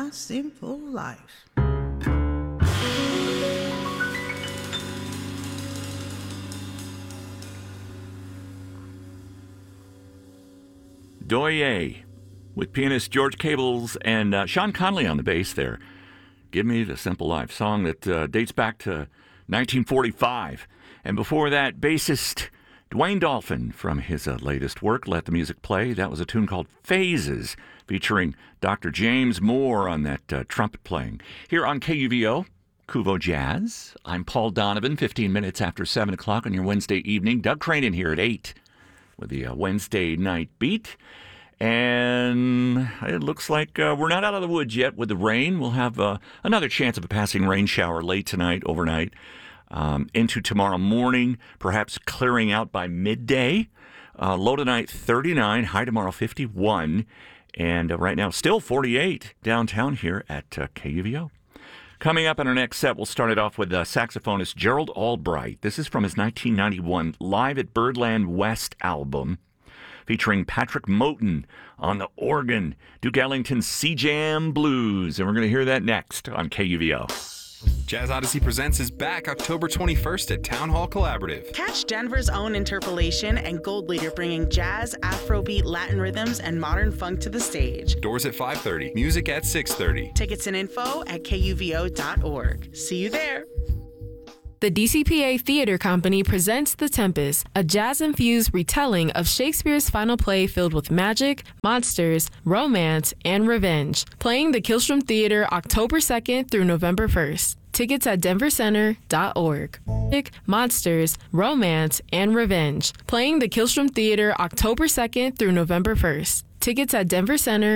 my simple life. Doye, with pianist George Cables and Sean Conley on the bass there. Give Me the Simple Life, song that dates back to 1945. And before that, bassist Dwayne Dolphin from his latest work, Let the Music Play. That was a tune called Phases, featuring Dr. James Moore on that trumpet playing. Here on KUVO, Kuvo Jazz, I'm Paul Donovan, 15 minutes after 7 o'clock on your Wednesday evening. Doug Cranen here at 8 with the Wednesday night beat. And it looks like we're not out of the woods yet with the rain. We'll have another chance of a passing rain shower late tonight, overnight, into tomorrow morning, perhaps clearing out by midday. Low tonight, 39, high tomorrow, 51. And right now, still 48 downtown here at KUVO. Coming up in our next set, we'll start it off with saxophonist Gerald Albright. This is from his 1991 Live at Birdland West album, featuring Patrick Moten on the organ, Duke Ellington's C-Jam Blues. And we're going to hear that next on KUVO. Jazz Odyssey Presents is back October 21st at Town Hall Collaborative. Catch Denver's own Interpolation and Gold Leader bringing jazz, Afrobeat, Latin rhythms, and modern funk to the stage. Doors at 5:30, music at 6:30. Tickets and info at kuvo.org. See you there. The DCPA Theater Company presents The Tempest, a jazz-infused retelling of Shakespeare's final play filled with magic, monsters, romance, and revenge. Playing the Killstrom Theater October 2nd through November 1st. Tickets at denvercenter.org. Monsters, romance, and revenge. Playing the Killstrom Theater October 2nd through November 1st. Tickets at denvercenter.org.